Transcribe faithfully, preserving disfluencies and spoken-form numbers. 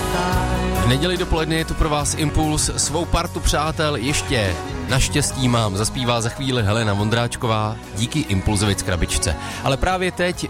V neděli dopoledne je tu pro vás Impuls, svou partu přátel ještě naštěstí mám, zaspívá za chvíli Helena Vondráčková díky Impulzovic krabičce. Ale právě teď